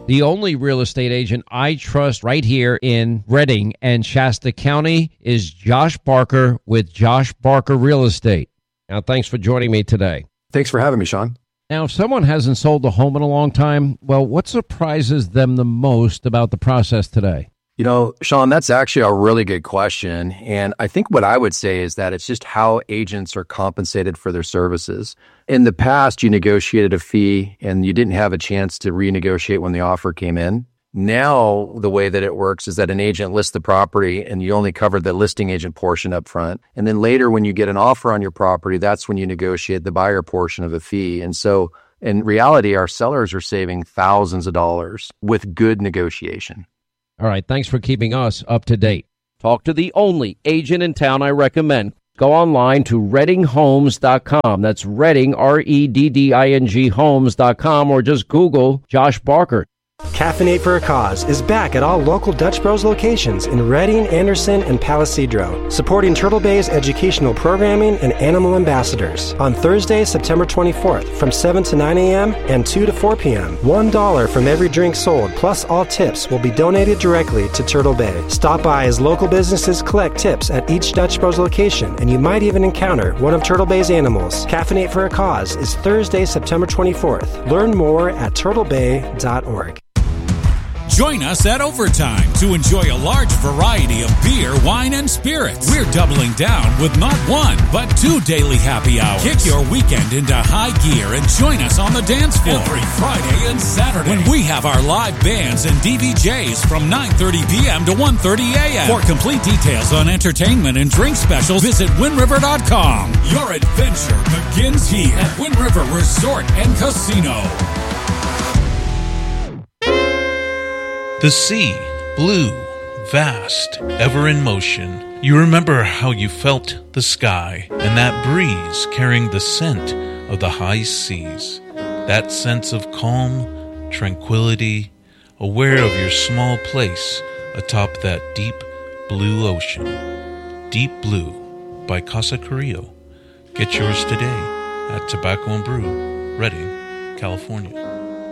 The only real estate agent I trust right here in Redding and Shasta County is Josh Barker with Josh Barker Real Estate. Now, thanks for joining me today. Thanks for having me, Sean. Now, if someone hasn't sold a home in a long time, well, what surprises them the most about the process today? You know, Sean, that's actually a really good question. And I think what I would say is that it's just how agents are compensated for their services. In the past, you negotiated a fee and you didn't have a chance to renegotiate when the offer came in. Now, the way that it works is that an agent lists the property and you only cover the listing agent portion up front. And then later, when you get an offer on your property, that's when you negotiate the buyer portion of a fee. And so in reality, our sellers are saving thousands of dollars with good negotiation. All right, thanks for keeping us up to date. Talk to the only agent in town I recommend. Go online to reddinghomes.com. That's Redding, REDDING homes.com, or just Google Josh Barker. Caffeinate for a Cause is back at all local Dutch Bros locations in Redding, Anderson, and Palisadro, supporting Turtle Bay's educational programming and animal ambassadors. On Thursday, September 24th, from 7 to 9 a.m. and 2 to 4 p.m., $1 from every drink sold, plus all tips, will be donated directly to Turtle Bay. Stop by as local businesses collect tips at each Dutch Bros location, and you might even encounter one of Turtle Bay's animals. Caffeinate for a Cause is Thursday, September 24th. Learn more at turtlebay.org. Join us at Overtime to enjoy a large variety of beer, wine, and spirits. We're doubling down with not one, but 2 daily happy hours. Kick your weekend into high gear and join us on the dance floor every Friday and Saturday when we have our live bands and DVJs from 9:30 p.m. to 1:30 a.m. For complete details on entertainment and drink specials, visit WindRiver.com. Your adventure begins here at Wind River Resort and Casino. The sea, blue, vast, ever in motion. You remember how you felt the sky and that breeze carrying the scent of the high seas. That sense of calm, tranquility, aware of your small place atop that deep blue ocean. Deep Blue by Casa Carrillo. Get yours today at Tobacco and Brew, Redding, California.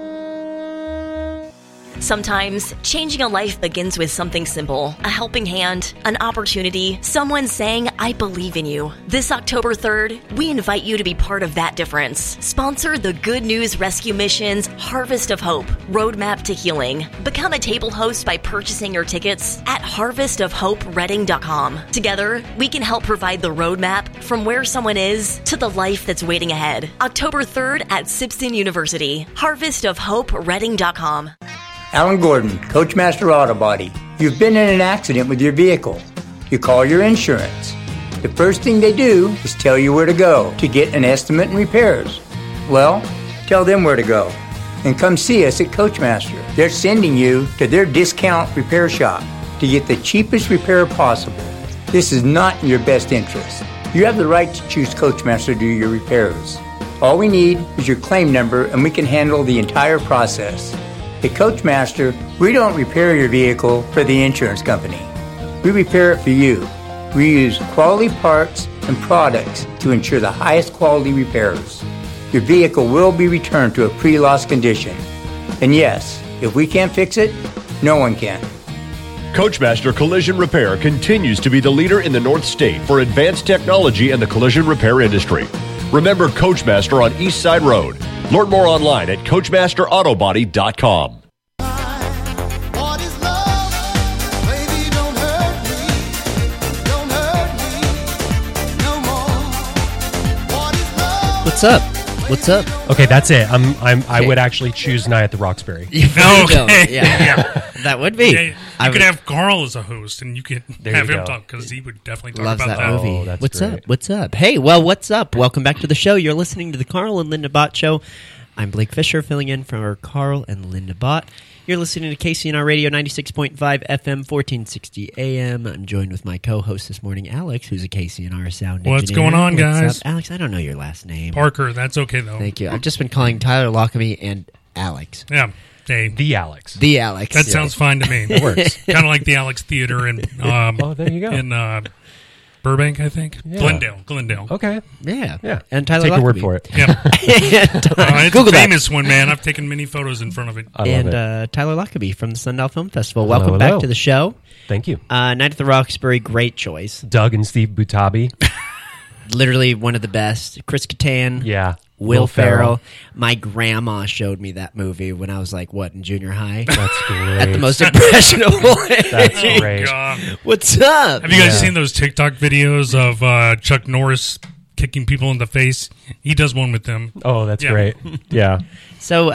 Sometimes, changing a life begins with something simple. A helping hand, an opportunity, someone saying, I believe in you. This October 3rd, we invite you to be part of that difference. Sponsor the Good News Rescue Mission's Harvest of Hope, Roadmap to Healing. Become a table host by purchasing your tickets at harvestofhoperedding.com. Together, we can help provide the roadmap from where someone is to the life that's waiting ahead. October 3rd at Sipson University. harvestofhoperedding.com. Alan Gordon, Coachmaster Auto Body. You've been in an accident with your vehicle. You call your insurance. The first thing they do is tell you where to go to get an estimate and repairs. Well, tell them where to go and come see us at Coachmaster. They're sending you to their discount repair shop to get the cheapest repair possible. This is not in your best interest. You have the right to choose Coachmaster to do your repairs. All we need is your claim number and we can handle the entire process. At Coachmaster, we don't repair your vehicle for the insurance company. We repair it for you. We use quality parts and products to ensure the highest quality repairs. Your vehicle will be returned to a pre-loss condition. And yes, if we can't fix it, no one can. Coachmaster Collision Repair continues to be the leader in the North State for advanced technology in the collision repair industry. Remember Coachmaster on East Side Road. Learn more online at CoachmasterAutobody.com. What's up? What's up? Okay, that's it. I would actually choose Night at the Roxbury. Okay. Yeah. That would be. Yeah, you could have Carl as a host, and you could have him talk, because he would definitely talk about that. Movie. Oh, that's what's great. up? What's up? Hey, well, what's up? Welcome back to the show. You're listening to the Carl and Linda Bott Show. I'm Blake Fisher, filling in for Carl and Linda Bott. You're listening to KCNR Radio 96.5 FM, 1460 AM. I'm joined with my co-host this morning, Alex, who's a KCNR sound engineer. What's going on, guys? Alex, I don't know your last name. Parker, that's okay, though. Thank you. I've just been calling Tyler Lockamy and Alex. Yeah. Hey. The Alex. The Alex. That sounds fine to me. It works. Kind of like the Alex Theater in oh, there you go. in Burbank, I think. Yeah. Glendale. Okay. Yeah. And Tyler Take your word Lockerbie. for it. Yeah. It's Google a famous one, man. I've taken many photos in front of it. I love it. Tyler Lockerbie from the Sundial Film Festival. Hello, Welcome hello. back to the show. Thank you. Night at the Roxbury, great choice. Doug and Steve Butabi. Literally one of the best. Chris Kattan. Yeah. Will Ferrell. My grandma showed me that movie when I was like, in junior high? That's great. At the most impressionable age. That's great. God. What's up? Have you guys seen those TikTok videos of Chuck Norris kicking people in the face? He does one with them. Oh, that's great. Yeah. So,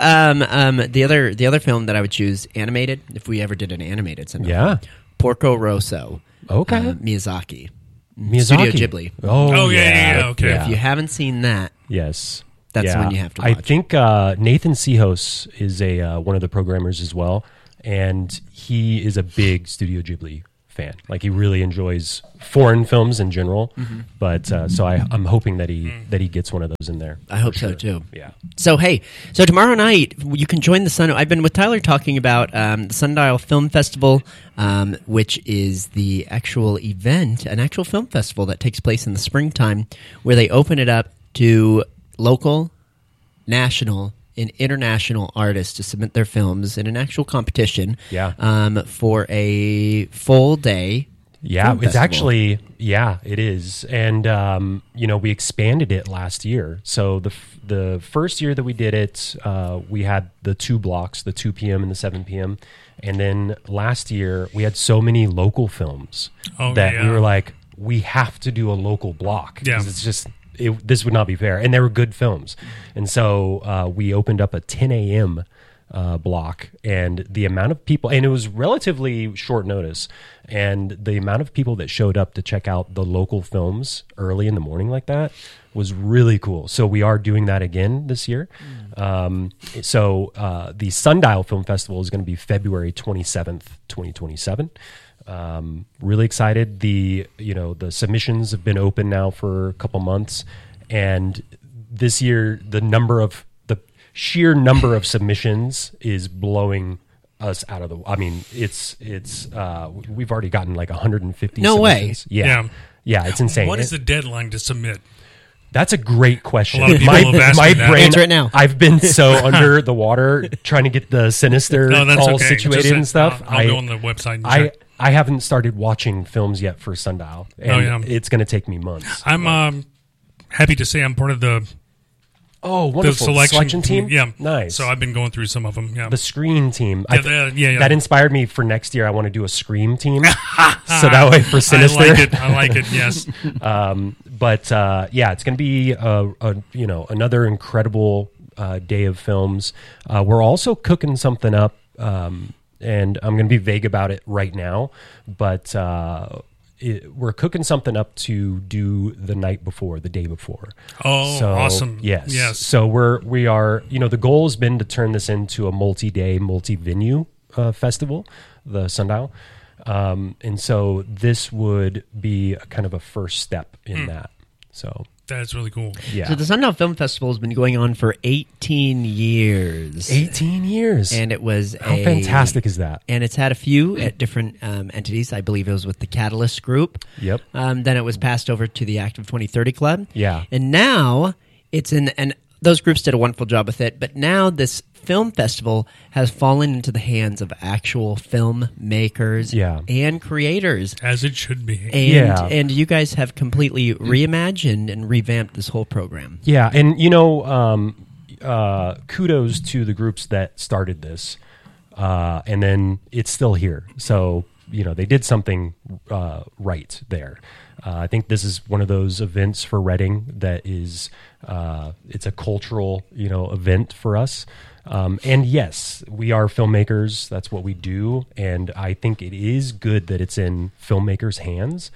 the other film that I would choose, animated, if we ever did an animated cinema. Yeah. Porco Rosso. Okay. Miyazaki. Miyazaki. Studio Ghibli. Oh, yeah. Okay. If you haven't seen that, yes. that's the one you have to watch. I think Nathan Sehos is one of the programmers as well, and he is a big Studio Ghibli fan. Like, he really enjoys foreign films in general, but so I'm hoping that he gets one of those in there. I hope so too. Yeah. So tomorrow night you can join the Sun. I've been with Tyler talking about the Sundial Film Festival, which is the actual event, an actual film festival that takes place in the springtime, where they open it up to local, national, and international artists to submit their films in an actual competition. Yeah. For a full day. Yeah, it's festival. actually, it is. And, we expanded it last year. So the first year that we did it, we had the 2 blocks, the 2 p.m. and the 7 p.m. And then last year, we had so many local films that we were like, we have to do a local block. Yeah. 'Cause it's just, this would not be fair. And they were good films. And so we opened up a 10 a.m. Block, and the amount of people, and it was relatively short notice, and the amount of people that showed up to check out the local films early in the morning like that was really cool. So we are doing that again this year. The Sundial Film Festival is going to be February 27th, 2027. Really excited. The submissions have been open now for a couple months, and this year the sheer number of submissions is blowing us out of the. I mean, it's we've already gotten like 150. No submissions. way. Yeah, it's insane. What is the deadline to submit? That's a great question. A lot of people have asked me that. brain Answer it now. I've been so under the water trying to get the Sinister all situated and stuff. I'll go on the website and check. I haven't started watching films yet for Sundial, and it's going to take me months. I'm happy to say I'm part of the wonderful selection team. Yeah, nice. So I've been going through some of them. Yeah, the Scream team. Yeah, That inspired me for next year. I want to do a Scream team, so that way for Sinister. I like it. Yes. But it's going to be another incredible day of films. We're also cooking something up. And I'm going to be vague about it right now, but we're cooking something up to do the day before. Oh, so, awesome! Yes. So we are. The goal has been to turn this into a multi-day, multi-venue festival, the Sundial, and so this would be kind of a first step in that. So. That's really cool. Yeah. So the Sundial Film Festival has been going on for 18 years. 18 years. And it was How fantastic is that? And it's had a few at different entities. I believe it was with the Catalyst Group. Yep. Then it was passed over to the Active 2030 Club. Yeah. And now it's and those groups did a wonderful job with it. But now this film festival has fallen into the hands of actual filmmakers and creators. As it should be. And you guys have completely reimagined and revamped this whole program. Yeah, and kudos to the groups that started this. And then it's still here. So, they did something right there. I think this is one of those events for Reading that is it's a cultural, event for us. And yes, we are filmmakers. That's what we do. And I think it is good that it's in filmmakers' hands.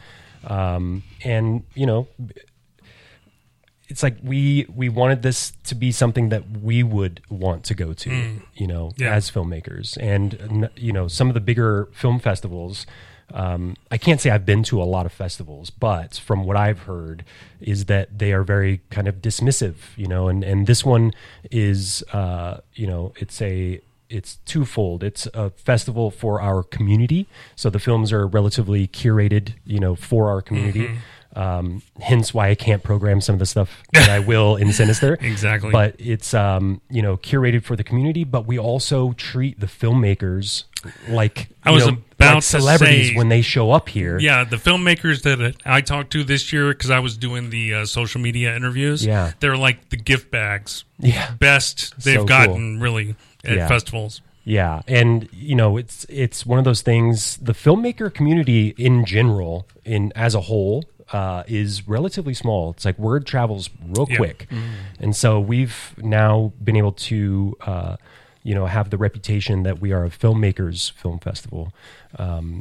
It's like we wanted this to be something that we would want to go to, as filmmakers. And, some of the bigger film festivals, I can't say I've been to a lot of festivals, but from what I've heard is that they are very kind of dismissive, and this one is, it's twofold. It's a festival for our community, so the films are relatively curated, for our community. Hence why I can't program some of the stuff that I will in Sinister. Exactly. But it's curated for the community, but we also treat the filmmakers like like celebrities when they show up here. Yeah, the filmmakers that I talked to this year, because I was doing the social media interviews, they're like the gift bags. Yeah. Best they've gotten, really, at festivals. Yeah, and it's one of those things. The filmmaker community in general, as a whole, is relatively small. It's like word travels real quick, and so we've now been able to have the reputation that we are a filmmakers film festival, and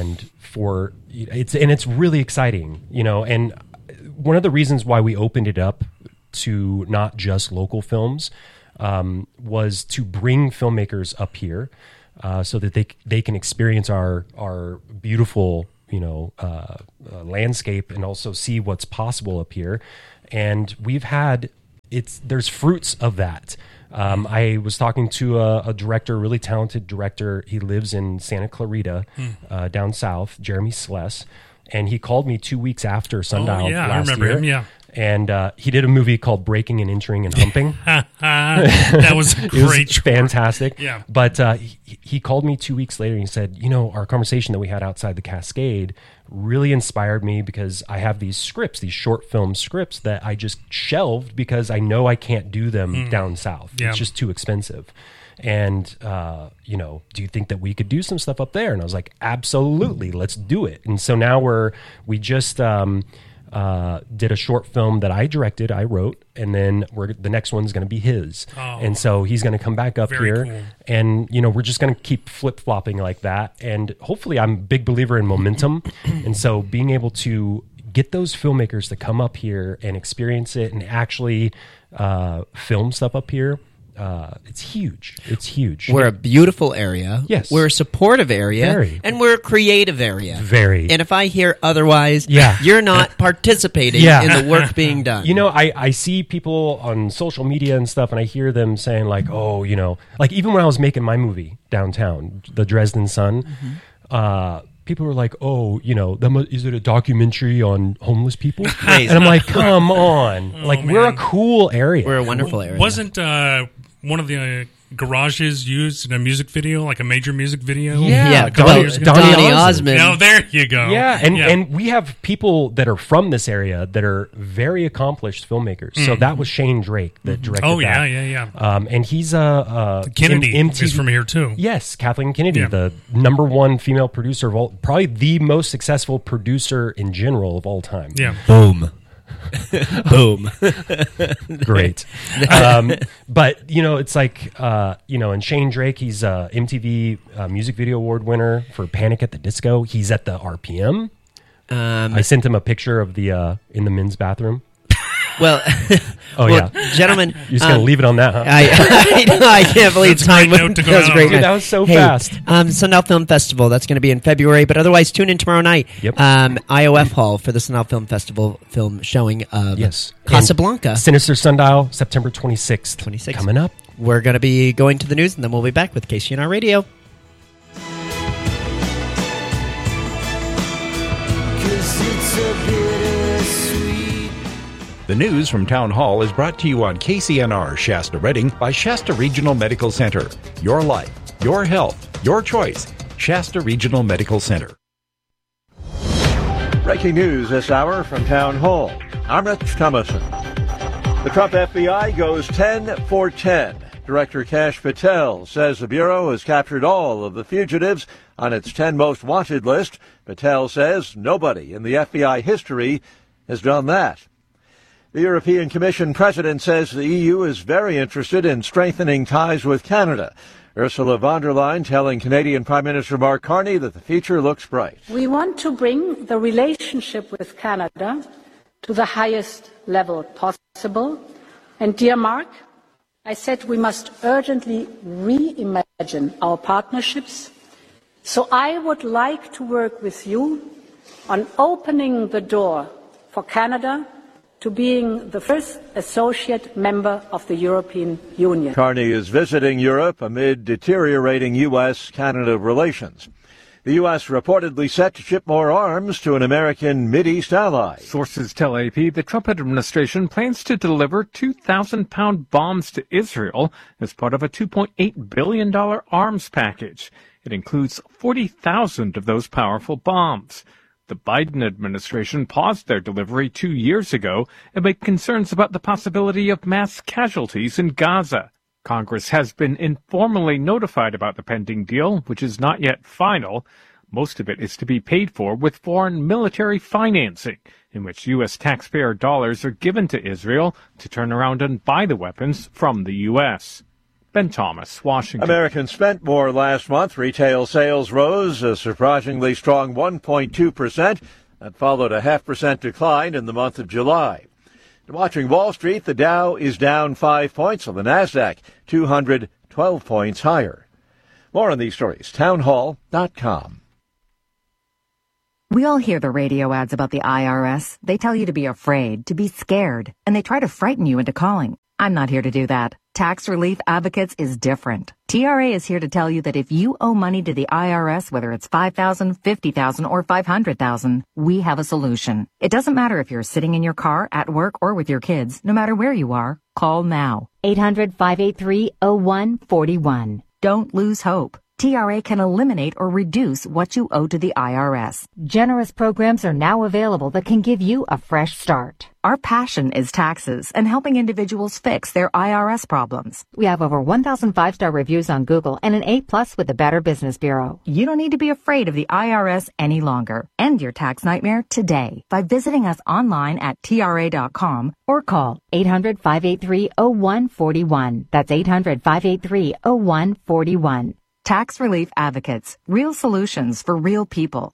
it's really exciting. And one of the reasons why we opened it up to not just local films was to bring filmmakers up here so that they can experience our beautiful landscape and also see what's possible up here. And there's fruits of that. I was talking to a director, a really talented director. He lives in Santa Clarita, down south, Jeremy Sless. And he called me 2 weeks after Sundial last I remember year. him, yeah. And he did a movie called Breaking and Entering and Humping. That was great. Fantastic. Yeah. But he called me 2 weeks later and he said, our conversation that we had outside the Cascade really inspired me because I have these scripts, these short film scripts that I just shelved because I know I can't do them down south. Yeah. It's just too expensive. And, do you think that we could do some stuff up there? And I was like, absolutely, let's do it. And so now we just did a short film that I directed, I wrote, and then the next one's going to be his. Oh, and so he's going to come back up here, cool. And we're just going to keep flip-flopping like that. And hopefully, I'm a big believer in momentum, and so being able to get those filmmakers to come up here and experience it and actually film stuff up here. It's huge. It's huge. We're a beautiful area. Yes. We're a supportive area. Very. And we're a creative area. Very. And if I hear otherwise, you're not participating in the work being done. I see people on social media and stuff, and I hear them saying like, like even when I was making my movie downtown, The Dresden Sun, people were like, is it a documentary on homeless people? And I'm like, come on. We're a cool area. We're a wonderful area. Wasn't one of the garages used in a music video, like a major music video? Yeah. Donny Osmond. Oh, there you go. Yeah, and we have people that are from this area that are very accomplished filmmakers. So that was Shane Drake that directed that. Oh, yeah. And he's Kennedy MTV, is from here, too. Yes, Kathleen Kennedy, the number one female producer of all, probably the most successful producer in general of all time. Yeah. Boom. Boom. Great. But, it's like, and Shane Drake, he's a MTV Music Video Award winner for Panic at the Disco. He's at the RPM. I sent him a picture of the in the men's bathroom. Well, gentlemen, you're just gonna leave it on that, huh? I can't believe time went. That was great. Dude, that was so fast. Sundial Film Festival. That's going to be in February, but otherwise, tune in tomorrow night. Yep. IOF Hall for the Sundial Film Festival film showing of Casablanca. And Sinister Sundial, September 26th. Coming up. We're going to be going to the news, and then we'll be back with KCNR Radio. The news from Town Hall is brought to you on KCNR Shasta Redding by Shasta Regional Medical Center. Your life, your health, your choice. Shasta Regional Medical Center. Breaking news this hour from Town Hall. I'm Rich Thomason. The Trump FBI goes 10 for 10. Director Kash Patel says the Bureau has captured all of the fugitives on its 10 most wanted list. Patel says nobody in the FBI history has done that. The European Commission president says the EU is very interested in strengthening ties with Canada. Ursula von der Leyen telling Canadian Prime Minister Mark Carney that the future looks bright. We want to bring the relationship with Canada to the highest level possible. And dear Mark, I said we must urgently reimagine our partnerships. So I would like to work with you on opening the door for Canada to being the first associate member of the European Union. Carney is visiting Europe amid deteriorating U.S.-Canada relations. The U.S. reportedly set to ship more arms to an American Mideast ally. Sources tell AP the Trump administration plans to deliver 2,000-pound bombs to Israel as part of a $2.8 billion arms package. It includes 40,000 of those powerful bombs. The Biden administration paused their delivery 2 years ago amid concerns about the possibility of mass casualties in Gaza. Congress has been informally notified about the pending deal, which is not yet final. Most of it is to be paid for with foreign military financing, in which U.S. taxpayer dollars are given to Israel to turn around and buy the weapons from the U.S. Ben Thomas, Washington. Americans spent more last month. Retail sales rose a surprisingly strong 1.2%. That followed a 0.5% decline in the month of July. Watching Wall Street, the Dow is down 5 points, while the Nasdaq 212 points higher. More on these stories, townhall.com. We all hear the radio ads about the IRS. They tell you to be afraid, to be scared, and they try to frighten you into calling. I'm not here to do that. Tax Relief Advocates is different. TRA is here to tell you that if you owe money to the IRS, whether it's $5,000, $50,000, or $500,000, we have a solution. It doesn't matter if you're sitting in your car, at work, or with your kids. No matter where you are, call now. 800-583-0141. Don't lose hope. TRA can eliminate or reduce what you owe to the IRS. Generous programs are now available that can give you a fresh start. Our passion is taxes and helping individuals fix their IRS problems. We have over 1,000 5-star reviews on Google and an A+ with the Better Business Bureau. You don't need to be afraid of the IRS any longer. End your tax nightmare today by visiting us online at TRA.com or call 800-583-0141. That's 800-583-0141. Tax Relief Advocates. Real solutions for real people.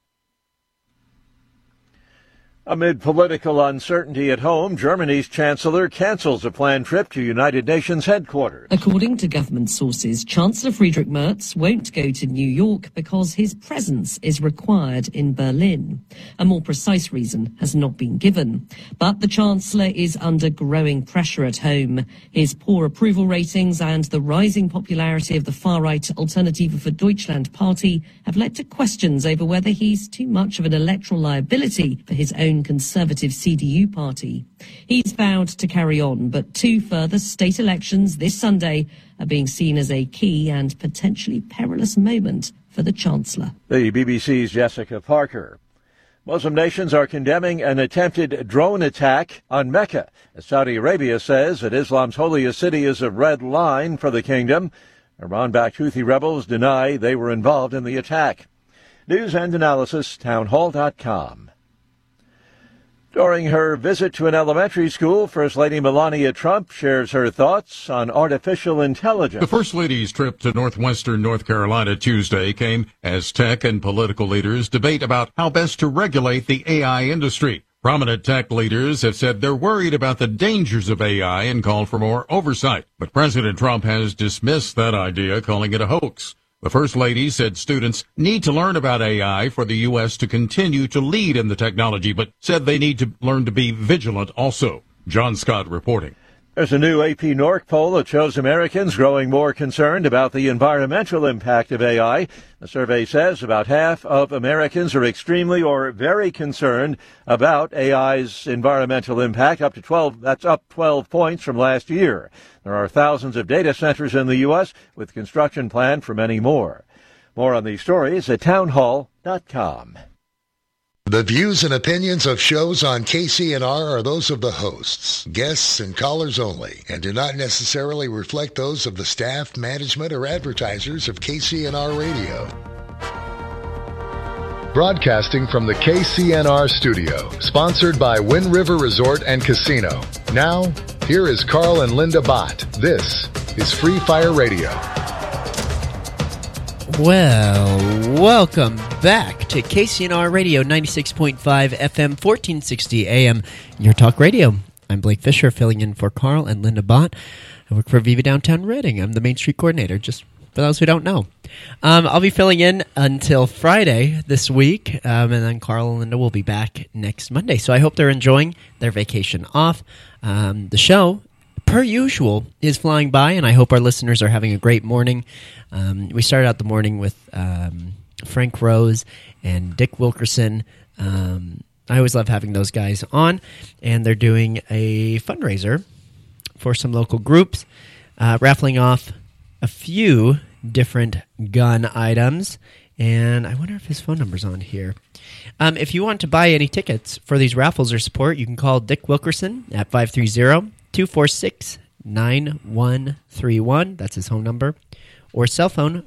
Amid political uncertainty at home, Germany's chancellor cancels a planned trip to United Nations headquarters. According to government sources, Chancellor Friedrich Merz won't go to New York because his presence is required in Berlin. A more precise reason has not been given. But the Chancellor is under growing pressure at home. His poor approval ratings and the rising popularity of the far-right Alternative für Deutschland party have led to questions over whether he's too much of an electoral liability for his own conservative CDU party. He's vowed to carry on, but 2 further state elections this Sunday are being seen as a key and potentially perilous moment for the Chancellor. The BBC's Jessica Parker. Muslim nations are condemning an attempted drone attack on Mecca, as Saudi Arabia says that Islam's holiest city is a red line for the kingdom. Iran-backed Houthi rebels deny they were involved in the attack. News and analysis, townhall.com. During her visit to an elementary school, First Lady Melania Trump shares her thoughts on artificial intelligence. The First Lady's trip to northwestern North Carolina Tuesday came as tech and political leaders debate about how best to regulate the AI industry. Prominent tech leaders have said they're worried about the dangers of AI and called for more oversight. But President Trump has dismissed that idea, calling it a hoax. The First Lady said students need to learn about AI for the U.S. to continue to lead in the technology, but said they need to learn to be vigilant also. John Scott reporting. There's a new AP NORC poll that shows Americans growing more concerned about the environmental impact of AI. The survey says about half of Americans are extremely or very concerned about AI's environmental impact, that's up 12 points from last year. There are thousands of data centers in the U.S. with construction planned for many more. More on these stories at townhall.com. The views and opinions of shows on KCNR are those of the hosts, guests, and callers only, and do not necessarily reflect those of the staff, management, or advertisers of KCNR Radio. Broadcasting from the KCNR studio, sponsored by Wind River Resort and Casino. Now, here is Carl and Linda Bott. This is Free Fire Radio. Well, welcome back to KCNR Radio 96.5 FM, 1460 AM, your talk radio. I'm Blake Fisher, filling in for Carl and Linda Bott. I work for Viva Downtown Reading. I'm the Main Street Coordinator, just for those who don't know. I'll be filling in until Friday this week, and then Carl and Linda will be back next Monday. So I hope they're enjoying their vacation off. The show, per usual, is flying by, and I hope our listeners are having a great morning. We started out the morning with Frank Rose and Dick Wilkerson. I always love having those guys on, and they're doing a fundraiser for some local groups, raffling off a few different gun items, and I wonder if his phone number's on here. If you want to buy any tickets for these raffles or support, you can call Dick Wilkerson at 530-246-9131. That's his home number. Or cell phone,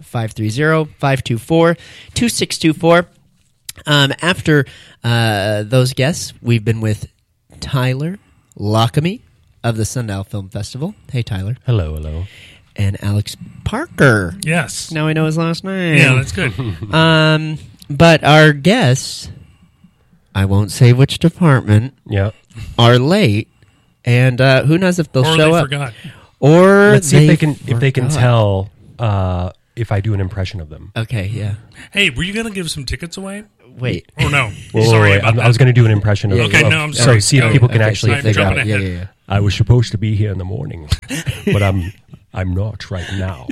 530-524-2624. After those guests, we've been with Tyler Lockamy of the Sundial Film Festival. Hey, Tyler. Hello. And Alex Parker. Yes. Now I know his last name. Yeah, that's good. But our guests, I won't say which department, are late, and who knows if they'll show up. Forgot. Or let's see if they can tell if I do an impression of them. Okay, yeah. Hey, were you going to give some tickets away? Wait. Or no? Sorry about that. I was going to do an impression of Okay, no, I'm sorry. See if people can actually figure out. Yeah. I was supposed to be here in the morning, but I'm not right now.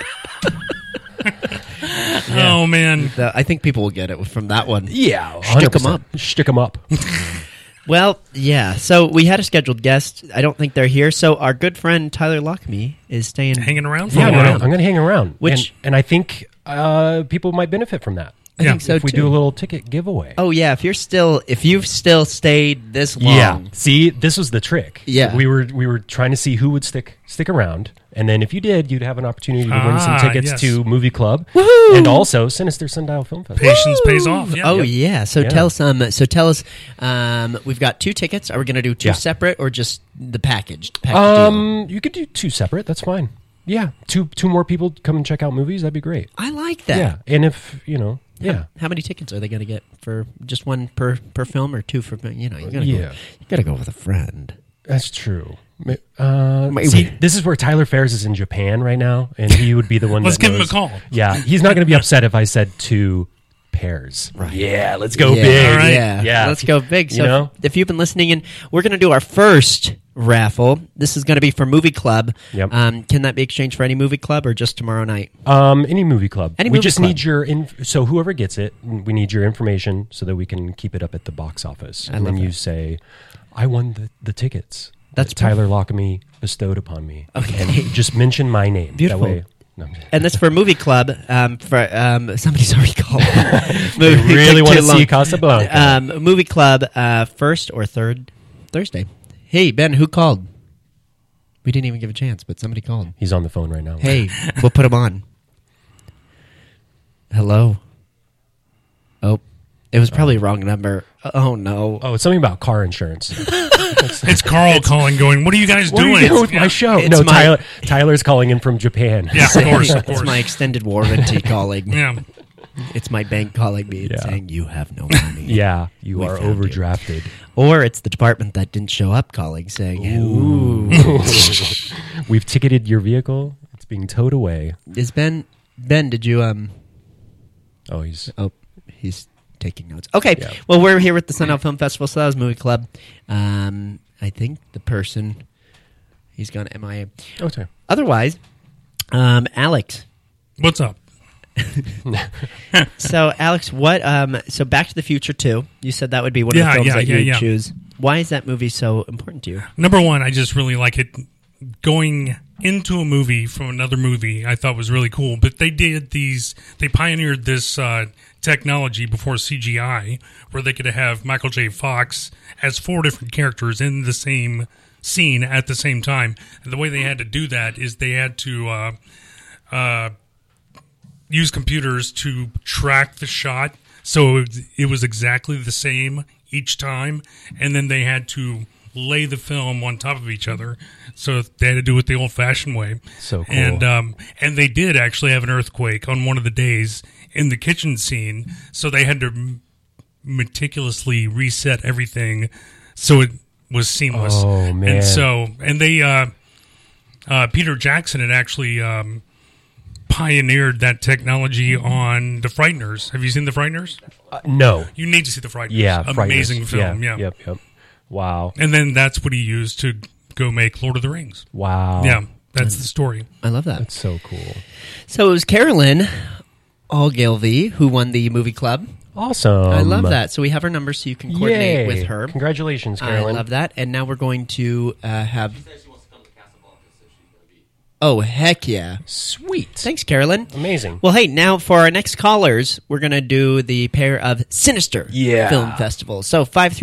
Oh, man. I think people will get it from that one. Yeah, 100%. Stick them up. Well, yeah. So we had a scheduled guest. I don't think they're here. So our good friend Tyler Lockamy is hanging around for a a while. while. I'm going to hang around, Which and I think people might benefit from that. I think so if we too. do a little ticket giveaway. Oh yeah, if you've still stayed this long. Yeah. See, this was the trick. Yeah. We were trying to see who would stick around, and then if you did, you'd have an opportunity to win some tickets to Movie Club. Woohoo! And also Sinister Sundial Film Festival. Patience pays off. Yeah. Oh yeah. So tell us. We've got 2 tickets. Are we going to do 2 separate or just the package? You could do 2 separate. That's fine. Yeah. Two more people come and check out movies. That'd be great. I like that. Yeah. And if yeah. How many tickets are they going to get for just one per film or 2 for you gotta go with a friend. That's true. See, this is where Tyler Fares is in Japan right now, and he would be the one. Let's that give him a knows. call. Yeah, he's not going to be upset if I said 2 pairs. Right. Yeah, let's go big. All right. Yeah, let's go big. So if you've been listening, and we're going to do our first raffle. This is going to be for Movie Club. Yep. Can that be exchanged for any movie club or just tomorrow night? Any movie club. Any we movie just club. need your so whoever gets it, we need your information so that we can keep it up at the box office. And then you say, "I won the tickets." That's that Tyler Lockamy bestowed upon me. Okay. And just mention my name. Beautiful. That way, and that's for Movie Club. For somebody's already called. They really want to see Casablanca. Movie Club, first or third Thursday. Hey Ben, who called? We didn't even give a chance, but somebody called. He's on the phone right now. Hey, we'll put him on. Hello. Oh, it was probably a wrong number. Oh no. Oh, it's something about car insurance. It's Carl calling, going, "What are you guys What doing?" are you doing with my show? It's Tyler's calling in from Japan. Yeah, of course. It's my extended warranty calling. Yeah. It's my bank calling me and saying, "You have no money." Yeah, you are overdrafted. Or it's the department that didn't show up calling, saying, "Ooh, we've ticketed your vehicle. It's being towed away." Is Ben? Did you Oh, he's taking notes. Okay, well, we're here with the Sundial Film Festival, so that was Movie Club. I think the person, he's gone MIA. Oh, sorry. Otherwise, Alex. What's up? So, Alex, what? So, Back to the Future 2. You said that would be one of the films that you would choose. Why is that movie so important to you? Number one, I just really like it. Going into a movie from another movie, I thought was really cool. But they pioneered this technology before CGI, where they could have Michael J. Fox as 4 different characters in the same scene at the same time. And the way they had to do that is they had to use computers to track the shot, so it was exactly the same each time, and then they had to lay the film on top of each other, so they had to do it the old-fashioned way. So cool. And they did actually have an earthquake on one of the days in the kitchen scene, so they had to meticulously reset everything so it was seamless. Oh, man. And they Peter Jackson had actually pioneered that technology on The Frighteners. Have you seen The Frighteners? No. You need to see The Frighteners. Yeah, amazing film. Yeah. Yep. Wow. And then that's what he used to go make Lord of the Rings. Wow. Yeah, that's the story. I love that. That's so cool. So it was Carolyn Ogilvy who won the movie club. Awesome. I love that. So we have her number so you can coordinate Yay. with her. Congratulations, Carolyn. I love that. And now we're going to have... Oh, heck yeah. Sweet. Thanks, Carolyn. Amazing. Well, hey, now for our next callers, we're going to do the pair of Sinister Film Festival. So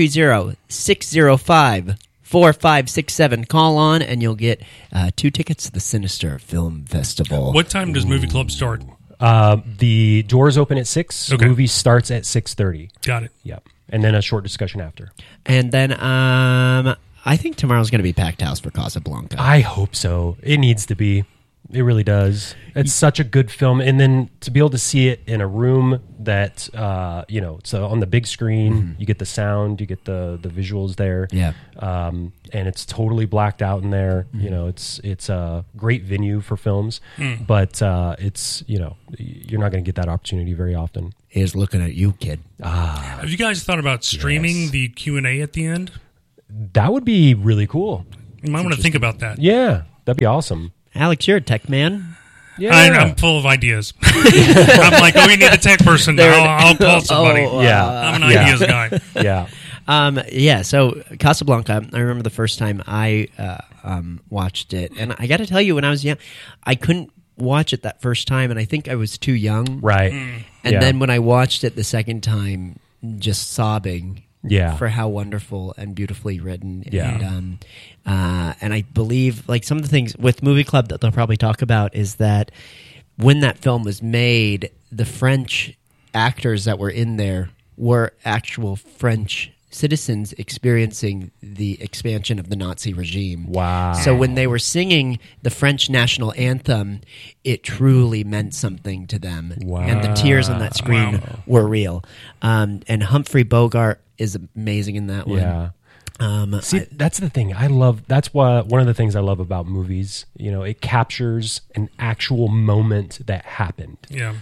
530-605-4567. Call on and you'll get 2 tickets to the Sinister Film Festival. What time does Movie Club start? The doors open at 6. Okay. Movie starts at 6:30. Got it. Yep. And then a short discussion after. And then I think tomorrow's going to be packed house for Casablanca. I hope so. It needs to be. It really does. It's such a good film. And then to be able to see it in a room that, so on the big screen, you get the sound, you get the visuals there. Yeah. And it's totally blacked out in there. You know, it's a great venue for films, but it's, you're not going to get that opportunity very often. Is looking at you, kid. Have you guys thought about streaming the Q&A at the end? That would be really cool. You might want to think about that. Yeah, that'd be awesome. Alex, you're a tech man. Yeah. I'm full of ideas. I'm like, we need a tech person. I'll call somebody. I'm an ideas guy. Yeah. So Casablanca, I remember the first time I watched it. And I got to tell you, when I was young, I couldn't watch it that first time, and I think I was too young. Right. And then when I watched it the second time, just sobbing. Yeah. For how wonderful and beautifully written. Yeah. And I believe, like, some of the things with Movie Club that they'll probably talk about is that when that film was made, the French actors that were in there were actual French citizens experiencing the expansion of the Nazi regime. Wow. So when they were singing the French national anthem, it truly meant something to them. Wow. And the tears on that screen were real. And Humphrey Bogart is amazing in that one. Yeah. See, that's the thing. That's one of the things I love about movies. It captures an actual moment that happened. Yeah.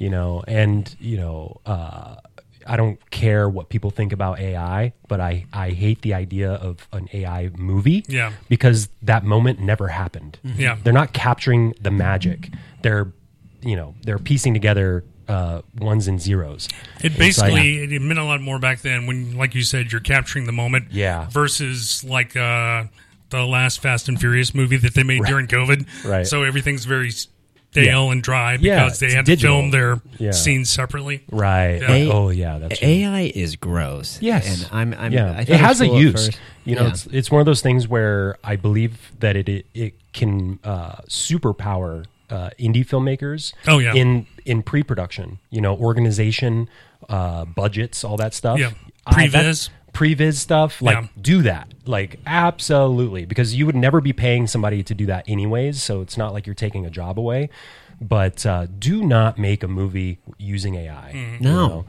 I don't care what people think about AI, but I hate the idea of an AI movie. Yeah. Because that moment never happened. Yeah. They're not capturing the magic. They're piecing together ones and zeros. It basically it meant a lot more back then when, like you said, you're capturing the moment. Yeah. Versus like the last Fast and Furious movie that they made during COVID. Right. So everything's very stale and dry because they had digital. to film their scenes separately. Right. Yeah. That's AI is gross. Yes. And I it thought has was a cool at use. first. It's one of those things where I believe that it can superpower indie filmmakers. Oh, yeah. In pre-production, organization, budgets, all that stuff. Yeah. Previs stuff, do that. Absolutely. Because you would never be paying somebody to do that anyways, so it's not like you're taking a job away. But do not make a movie using AI. No.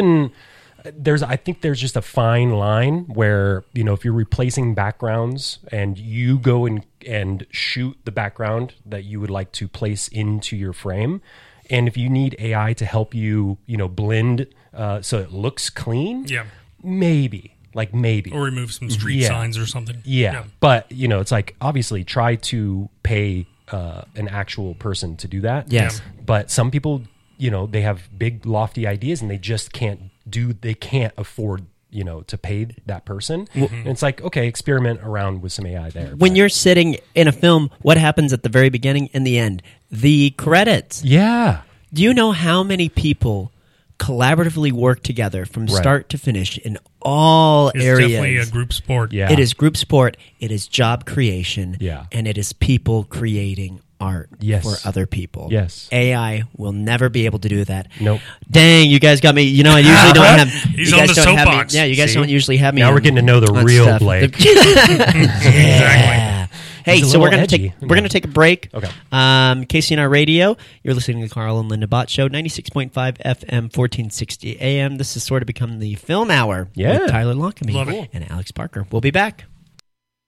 I think there's just a fine line where, if you're replacing backgrounds and you go and shoot the background that you would like to place into your frame, and if you need AI to help you, blend so it looks clean, maybe. Or remove some street signs or something. Yeah. But, it's obviously try to pay an actual person to do that. Yes. But some people, they have big lofty ideas and they just can't afford, to pay that person. And it's okay, experiment around with some AI there. When you're sitting in a film, what happens at the very beginning and the end? The credits. Yeah. Do you know how many people collaboratively work together from start to finish in all areas? It's definitely a group sport. Yeah. It is group sport. It is job creation. Yeah. And it is people creating art for other people. Yes. AI will never be able to do that. Nope. Dang, you guys got me. I usually don't have... He's on the soapbox. Yeah, you guys don't usually have me Now we're getting to know the real Blake. Exactly. Hey, so we're gonna take a break. Okay. KCNR Radio. You're listening to the Carl and Linda Bott Show, 96.5 FM, 1460 AM. This has sort of become the Film Hour with Tyler Lockamy Love it. and Alex Parker. We'll be back.